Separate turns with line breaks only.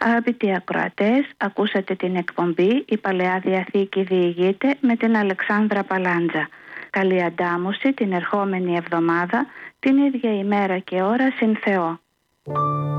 Αγαπητοί ακροατές, ακούσατε την εκπομπή «Η Παλαιά Διαθήκη διηγείται» με την Αλεξάνδρα Παλάντζα. Καλή αντάμωση την ερχόμενη εβδομάδα, την ίδια ημέρα και ώρα συν Θεό.